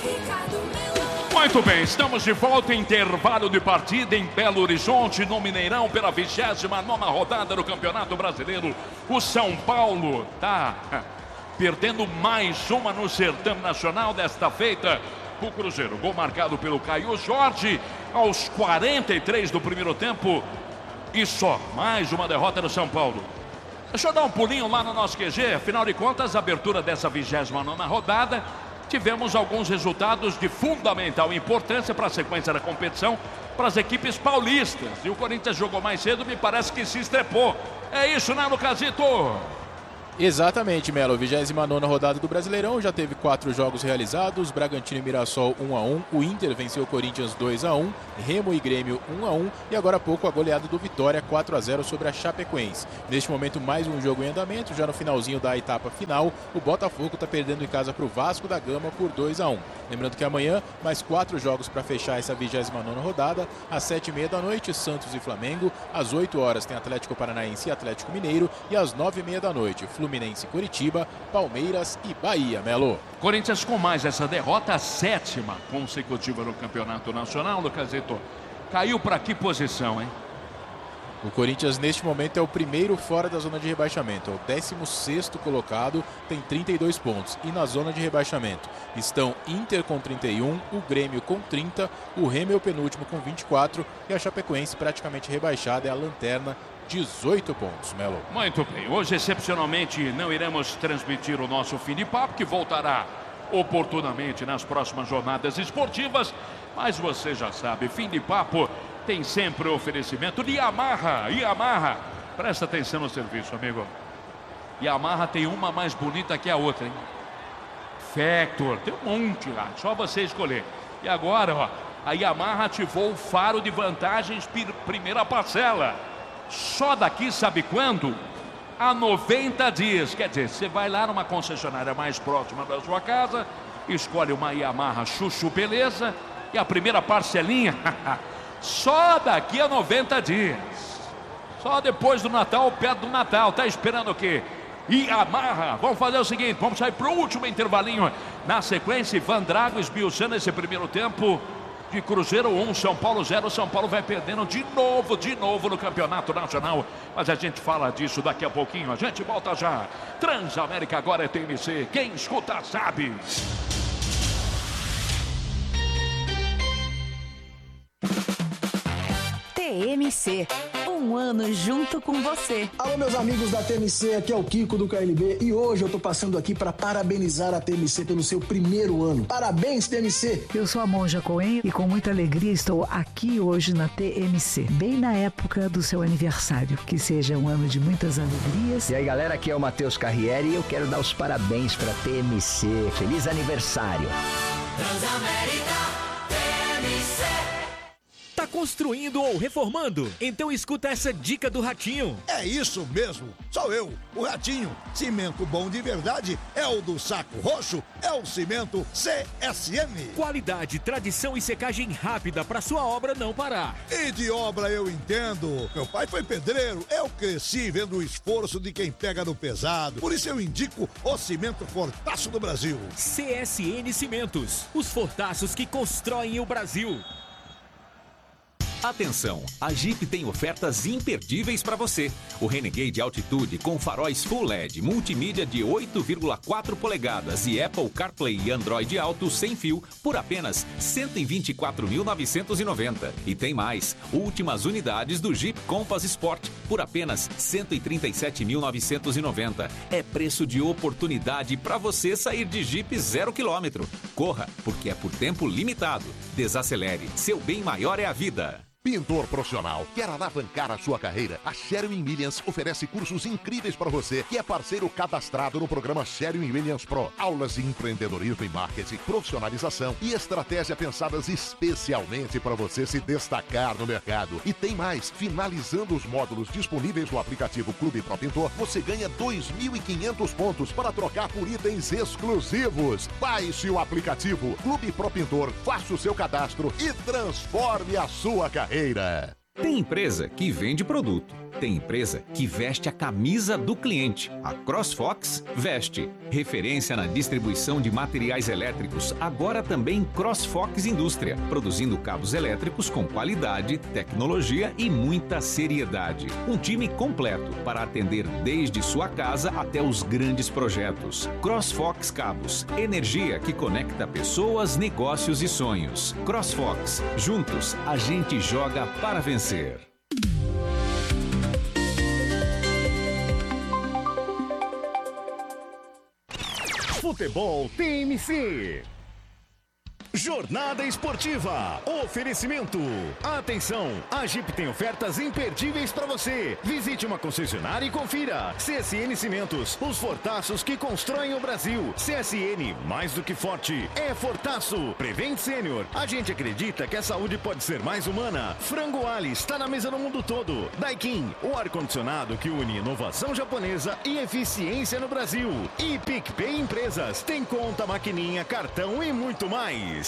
Muito bem, estamos de volta em intervalo de partida em Belo Horizonte, no Mineirão, pela 29ª rodada do Campeonato Brasileiro. O São Paulo está perdendo mais uma no certame nacional desta feita. O Cruzeiro, gol marcado pelo Caio Jorge aos 43 do primeiro tempo. E só mais uma derrota do São Paulo. Deixa eu dar um pulinho lá no nosso QG. Afinal de contas, a abertura dessa 29ª rodada, tivemos alguns resultados de fundamental importância para a sequência da competição para as equipes paulistas. E o Corinthians jogou mais cedo, me parece que se estrepou. É isso, né, Lucasito? Exatamente, Melo. 29ª rodada do Brasileirão, já teve 4 jogos realizados. Bragantino e Mirassol 1-1, o Inter venceu o Corinthians 2-1, Remo e Grêmio 1-1 e agora há pouco a goleada do Vitória 4-0 sobre a Chapecoense. Neste momento mais um jogo em andamento, já no finalzinho da etapa final, o Botafogo está perdendo em casa para o Vasco da Gama por 2-1. Lembrando que amanhã mais 4 jogos para fechar essa 29ª rodada, às 7h30 da noite, Santos e Flamengo, às 8 horas tem Atlético Paranaense e Atlético Mineiro e às 9h30 da noite, Fluminense, Curitiba, Palmeiras e Bahia, Melo. Corinthians com mais essa derrota, a 7ª consecutiva no Campeonato Nacional, Lucasito. Caiu para que posição, hein? O Corinthians neste momento é o primeiro fora da zona de rebaixamento, é o 16º colocado, tem 32 pontos. E na zona de rebaixamento estão Inter com 31, o Grêmio com 30, o Remo é o penúltimo com 24 e a Chapecoense praticamente rebaixada, é a lanterna, 18 pontos, Melo. Muito bem, hoje excepcionalmente não iremos transmitir o nosso fim de papo, que voltará oportunamente nas próximas jornadas esportivas, mas você já sabe, fim de papo tem sempre o oferecimento de Yamaha. Yamaha, presta atenção no serviço, amigo. Yamaha tem uma mais bonita que a outra, hein? Factor, tem um monte lá, só você escolher. E agora, ó, a Yamaha ativou o faro de vantagens, primeira parcela. Só daqui, sabe quando? Há 90 dias. Quer dizer, você vai lá numa concessionária mais próxima da sua casa, escolhe uma Yamaha Chuchu Beleza e a primeira parcelinha só daqui a 90 dias. Só depois do Natal, perto do Natal. Tá esperando o quê? Yamaha. Vamos fazer o seguinte, vamos sair para o último intervalinho. Na sequência, Ivan Drago esmiuçando esse primeiro tempo. De Cruzeiro 1, São Paulo 0. São Paulo vai perdendo de novo no Campeonato Nacional. Mas a gente fala disso daqui a pouquinho. A gente volta já. Transamérica agora é TMC. Quem escuta sabe. TMC. Um ano junto com você. Alô, meus amigos da TMC, aqui é o Kiko do KLB e hoje eu tô passando aqui para parabenizar a TMC pelo seu primeiro ano. Parabéns, TMC! Eu sou a Monja Coen e com muita alegria estou aqui hoje na TMC, bem na época do seu aniversário. Que seja um ano de muitas alegrias. E aí, galera, aqui é o Matheus Carriere e eu quero dar os parabéns para a TMC. Feliz aniversário! Transamérica TMC. Tá construindo ou reformando? Então escuta essa dica do Ratinho. É isso mesmo, sou eu, o Ratinho. Cimento bom de verdade é o do Saco Roxo, é o cimento CSN. Qualidade, tradição e secagem rápida para sua obra não parar. E de obra eu entendo. Meu pai foi pedreiro, eu cresci vendo o esforço de quem pega no pesado. Por isso eu indico o cimento Fortaço do Brasil. CSN Cimentos, os fortaços que constroem o Brasil. Atenção, a Jeep tem ofertas imperdíveis para você. O Renegade Altitude com faróis Full LED, multimídia de 8,4 polegadas e Apple CarPlay e Android Auto sem fio por apenas R$ 124.990. E tem mais, últimas unidades do Jeep Compass Sport por apenas R$ 137.990. É preço de oportunidade para você sair de Jeep 0 km. Corra, porque é por tempo limitado. Desacelere, seu bem maior é a vida. Pintor profissional, quer alavancar a sua carreira? A Sherwin-Williams oferece cursos incríveis para você, que é parceiro cadastrado no programa Sherwin-Williams Pro. Aulas de empreendedorismo e marketing, profissionalização e estratégia pensadas especialmente para você se destacar no mercado. E tem mais, finalizando os módulos disponíveis no aplicativo Clube Pro Pintor, você ganha 2.500 pontos para trocar por itens exclusivos. Baixe o aplicativo Clube Pro Pintor, faça o seu cadastro e transforme a sua carreira. Tem empresa que vende produto Tem empresa que veste a camisa do cliente. A CrossFox veste. Referência na distribuição de materiais elétricos, agora também CrossFox Indústria, produzindo cabos elétricos com qualidade, tecnologia e muita seriedade. Um time completo para atender desde sua casa até os grandes projetos. CrossFox Cabos, energia que conecta pessoas, negócios e sonhos. CrossFox, juntos a gente joga para vencer. Futebol TMC. Jornada Esportiva. Oferecimento. Atenção, a Jeep tem ofertas imperdíveis para você. Visite uma concessionária e confira. CSN Cimentos, os fortaços que constroem o Brasil. CSN, mais do que forte, é fortaço. Prevent Sênior, a gente acredita que a saúde pode ser mais humana. Frango Ali está na mesa no mundo todo. Daikin, o ar-condicionado que une inovação japonesa e eficiência no Brasil. E PicPay Empresas, tem conta, maquininha, cartão e muito mais.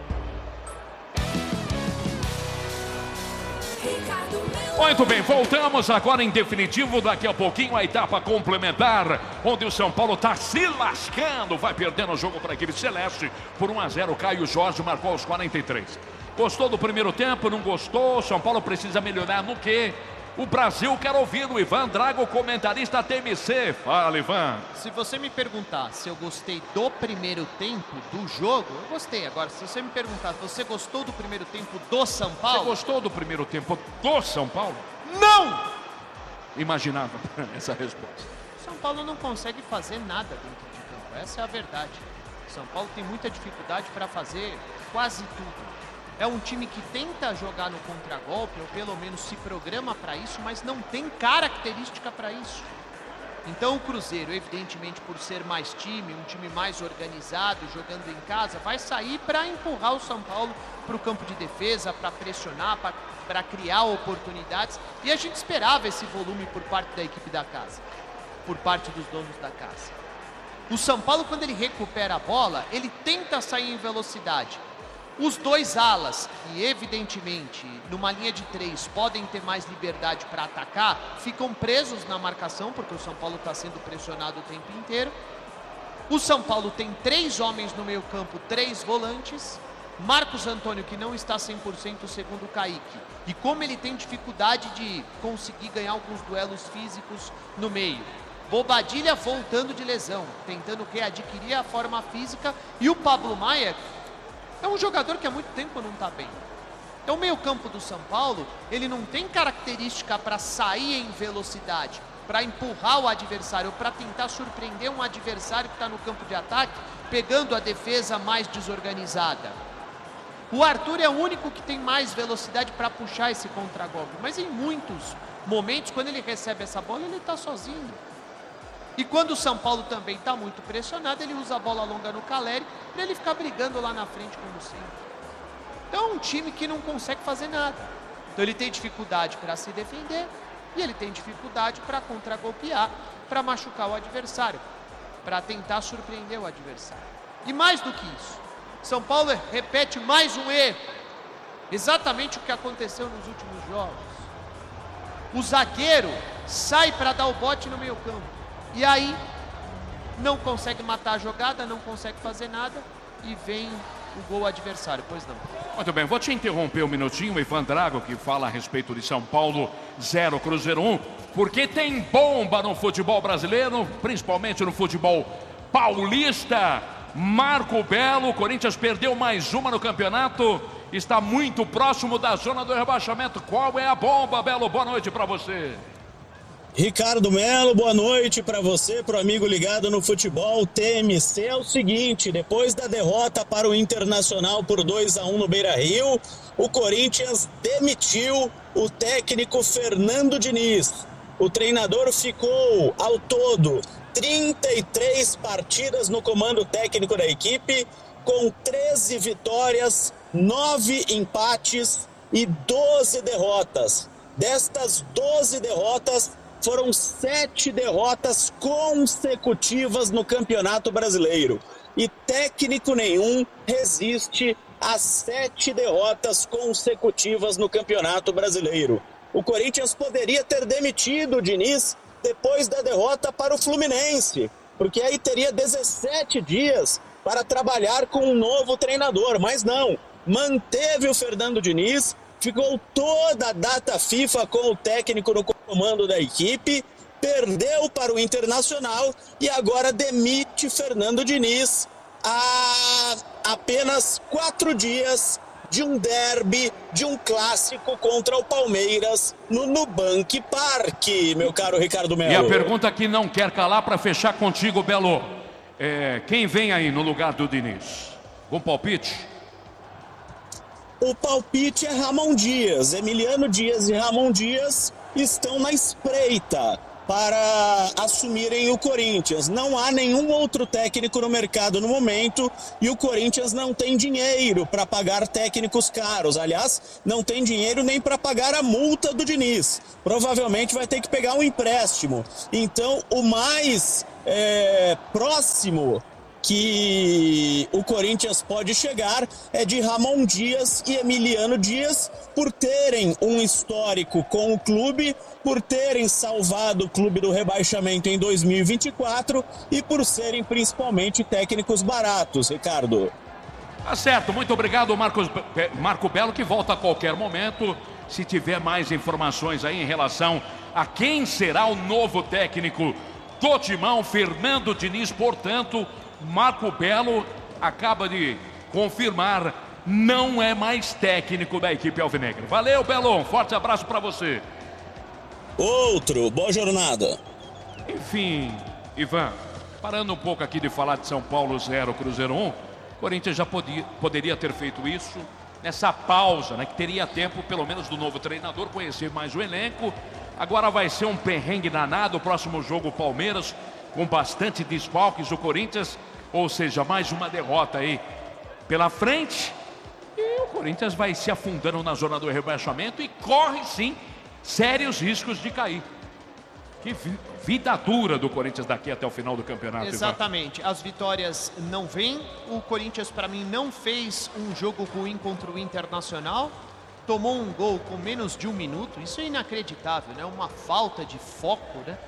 Muito bem, voltamos agora em definitivo, daqui a pouquinho a etapa complementar, onde o São Paulo está se lascando, vai perdendo o jogo para a equipe celeste por 1-0, Caio Jorge marcou aos 43. Gostou do primeiro tempo, não gostou? São Paulo precisa melhorar no quê? O Brasil quer ouvir o Ivan Drago, comentarista TMC. Fala, Ivan. Se você me perguntar se eu gostei do primeiro tempo do jogo, eu gostei. Agora, se você me perguntar se você gostou do primeiro tempo do São Paulo... Você gostou do primeiro tempo do São Paulo? Não! Imaginava essa resposta. O São Paulo não consegue fazer nada dentro de campo. Essa é a verdade. O São Paulo tem muita dificuldade para fazer quase tudo. É um time que tenta jogar no contragolpe, ou pelo menos se programa para isso, mas não tem característica para isso. Então o Cruzeiro, evidentemente por ser mais time, um time mais organizado, jogando em casa, vai sair para empurrar o São Paulo para o campo de defesa, para pressionar, para criar oportunidades. E a gente esperava esse volume por parte da equipe da casa, por parte dos donos da casa. O São Paulo, quando ele recupera a bola, ele tenta sair em velocidade. Os dois alas, que evidentemente, numa linha de 3, podem ter mais liberdade para atacar, ficam presos na marcação, porque o São Paulo está sendo pressionado o tempo inteiro. O São Paulo tem 3 homens no meio campo, 3 volantes. Marcos Antônio, que não está 100% segundo o Kaique. E como ele tem dificuldade de conseguir ganhar alguns duelos físicos no meio. Bobadilha voltando de lesão, tentando readquirir a forma física. E o Pablo Maia... é um jogador que há muito tempo não está bem. Então o meio-campo do São Paulo, ele não tem característica para sair em velocidade, para empurrar o adversário, para tentar surpreender um adversário que está no campo de ataque, pegando a defesa mais desorganizada. O Arthur é o único que tem mais velocidade para puxar esse contragolpe, mas em muitos momentos, quando ele recebe essa bola, ele está sozinho. E quando o São Paulo também está muito pressionado, ele usa a bola longa no Caleri para ele ficar brigando lá na frente como sempre. Então é um time que não consegue fazer nada. Então ele tem dificuldade para se defender e ele tem dificuldade para contragolpear, para machucar o adversário, para tentar surpreender o adversário. E mais do que isso, São Paulo repete mais um erro. Exatamente o que aconteceu nos últimos jogos. O zagueiro sai para dar o bote no meio campo. E aí, não consegue matar a jogada, não consegue fazer nada e vem o gol adversário, pois não. Muito bem, vou te interromper um minutinho, o Ivan Drago, que fala a respeito de São Paulo 0, Cruzeiro 1, porque tem bomba no futebol brasileiro, principalmente no futebol paulista. Marco Belo, o Corinthians perdeu mais uma no campeonato, está muito próximo da zona do rebaixamento. Qual é a bomba, Belo? Boa noite para você. Ricardo Melo, boa noite para você, para o amigo ligado no futebol TMC. É o seguinte, depois da derrota para o Internacional por 2-1 no Beira-Rio, o Corinthians demitiu o técnico Fernando Diniz. O treinador ficou, ao todo, 33 partidas no comando técnico da equipe, com 13 vitórias, 9 empates e 12 derrotas. Destas 12 derrotas, foram 7 derrotas consecutivas no Campeonato Brasileiro. E técnico nenhum resiste a 7 derrotas consecutivas no Campeonato Brasileiro. o Corinthians poderia ter demitido o Diniz depois da derrota para o Fluminense, porque aí teria 17 dias para trabalhar com um novo treinador, mas não, manteve o Fernando Diniz, ficou toda a data FIFA com o técnico no comando da equipe, perdeu para o Internacional e agora demite Fernando Diniz há apenas 4 dias de um derby, de um clássico contra o Palmeiras no Nubank Park, meu caro Ricardo Melo. E a pergunta que não quer calar para fechar contigo, Belo. Quem vem aí no lugar do Diniz? Com palpite? O palpite é Ramon Dias. Emiliano Dias e Ramon Dias estão na espreita para assumirem o Corinthians. Não há nenhum outro técnico no mercado no momento e o Corinthians não tem dinheiro para pagar técnicos caros. Aliás, não tem dinheiro nem para pagar a multa do Diniz. Provavelmente vai ter que pegar um empréstimo. Então, o mais próximo que o Corinthians pode chegar é de Ramon Dias e Emiliano Dias, por terem um histórico com o clube, por terem salvado o clube do rebaixamento em 2024 e por serem principalmente técnicos baratos, Ricardo. Tá certo, muito obrigado, Marco Belo, que volta a qualquer momento. Se tiver mais informações aí em relação a quem será o novo técnico do Timão, Fernando Diniz, portanto, Marco Belo acaba de confirmar, não é mais técnico da equipe alvinegra. Valeu, Belo, um forte abraço para você. Outro, boa jornada. Enfim, Ivan, parando um pouco aqui de falar de São Paulo 0, Cruzeiro 1, Corinthians já poderia ter feito isso nessa pausa, né, que teria tempo, pelo menos, do novo treinador conhecer mais o elenco. Agora vai ser um perrengue danado, o próximo jogo, o Palmeiras, com bastante desfalques, o Corinthians, ou seja, mais uma derrota aí pela frente, e o Corinthians vai se afundando na zona do rebaixamento e corre sim sérios riscos de cair. Que vida dura do Corinthians daqui até o final do campeonato. Exatamente, as vitórias não vêm, o Corinthians para mim não fez um jogo ruim contra o Internacional, tomou um gol com menos de 1 minuto, isso é inacreditável, né? Uma falta de foco, né?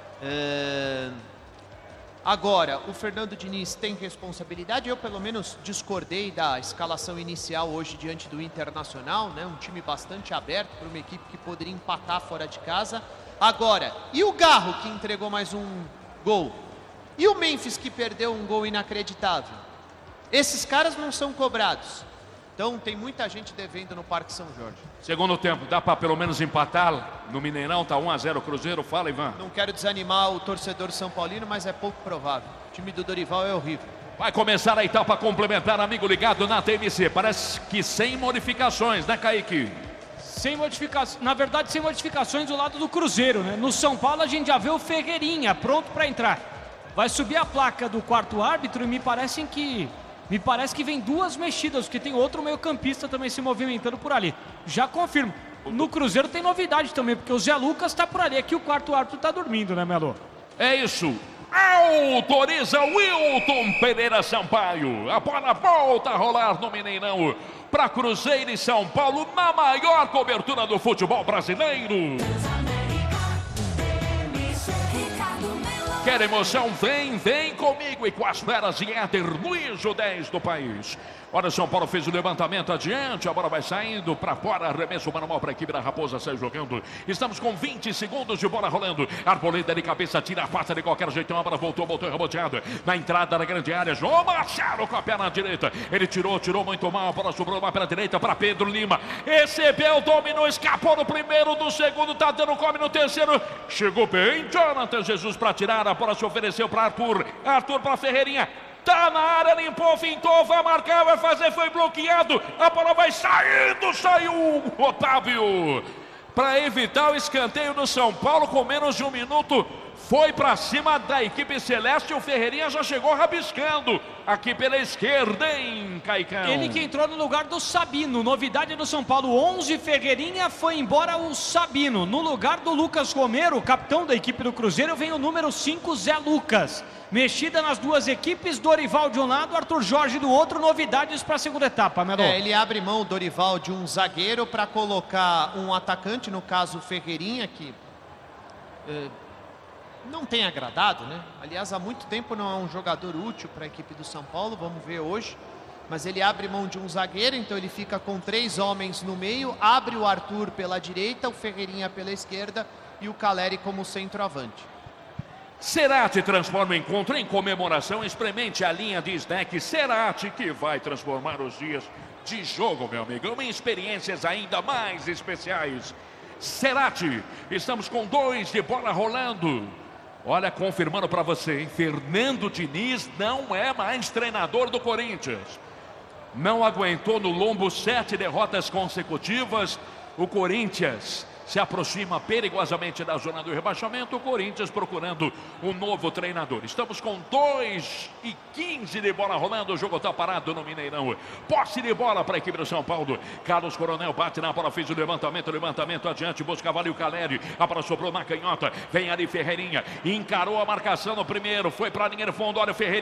Agora, o Fernando Diniz tem responsabilidade. Eu pelo menos discordei da escalação inicial hoje diante do Internacional, né? Um time bastante aberto para uma equipe que poderia empatar fora de casa. Agora, e o Garro que entregou mais um gol? E o Memphis que perdeu um gol inacreditável? Esses caras não são cobrados. Então tem muita gente devendo no Parque São Jorge. Segundo tempo, dá para pelo menos empatar no Mineirão, tá 1-0 Cruzeiro, fala, Ivan. Não quero desanimar o torcedor são paulino, mas é pouco provável. O time do Dorival é horrível. Vai começar a etapa complementar, amigo ligado na TMC. Parece que sem modificações, né, Kaique? Sem modificações, na verdade sem modificações do lado do Cruzeiro, né? No São Paulo a gente já vê o Ferreirinha pronto para entrar. Vai subir a placa do quarto árbitro e me parece que vem 2 mexidas, porque tem outro meio-campista também se movimentando por ali. Já confirmo. No Cruzeiro tem novidade também, porque o Zé Lucas está por ali. Aqui o quarto árbitro está dormindo, né, Melo? É isso. Autoriza Wilton Pereira Sampaio. A bola volta a rolar no Mineirão para Cruzeiro e São Paulo na maior cobertura do futebol brasileiro. Quer emoção? Vem comigo e com as feras de Éder Luiz, o 10 do país. Olha, São Paulo fez o levantamento adiante, a bola vai saindo para fora, arremesso manual para a equipe da Raposa, sai jogando. Estamos com 20 segundos de bola rolando. Arboleda de cabeça, tira a pasta de qualquer jeito, a bola voltou reboteada. Na entrada da grande área, João Machado com a perna direita. Ele tirou muito mal, a bola sobrou lá pela direita para Pedro Lima. Recebeu, dominou, escapou no primeiro, do segundo, tá dando come no terceiro. Chegou bem, Jonathan Jesus para tirar, a bola se ofereceu para Arthur. Arthur para Ferreirinha. Tá na área, limpou, fintou, vai marcar, vai fazer, foi bloqueado. A bola vai saindo, saiu o Otávio. Para evitar o escanteio do São Paulo com menos de 1 minuto. Foi para cima da equipe celeste, o Ferreirinha já chegou rabiscando aqui pela esquerda, hein, Caicão? Ele que entrou no lugar do Sabino, novidade do São Paulo, 11 Ferreirinha, foi embora o Sabino. No lugar do Lucas Romero, capitão da equipe do Cruzeiro, vem o número 5, Zé Lucas. Mexida nas duas equipes, Dorival de um lado, Arthur Jorge do outro, novidades para a segunda etapa, Melo. Ele abre mão, Dorival, de um zagueiro para colocar um atacante, no caso o Ferreirinha, que não tem agradado, né? Aliás, há muito tempo não é um jogador útil para a equipe do São Paulo, vamos ver hoje. Mas ele abre mão de um zagueiro, então ele fica com 3 homens no meio, abre o Arthur pela direita, o Ferreirinha pela esquerda e o Caleri como centroavante. Cerati transforma o encontro em comemoração, experimente a linha de snack Cerati, que vai transformar os dias de jogo, meu amigo, em experiências ainda mais especiais. Cerati, estamos com 2 de bola rolando. Olha, confirmando para você, hein? Fernando Diniz não é mais treinador do Corinthians. Não aguentou no lombo 7 derrotas consecutivas. O Corinthians se aproxima perigosamente da zona do rebaixamento. O Corinthians procurando um novo treinador. Estamos com 2:15 de bola rolando. O jogo está parado no Mineirão. Posse de bola para a equipe do São Paulo. Carlos Coronel bate na bola, fez o levantamento adiante, busca Valeu Caleri. A bola sobrou na canhota. Vem ali Ferreirinha. Encarou a marcação no primeiro. Foi para a linha de fundo. Olha o Ferreirinha.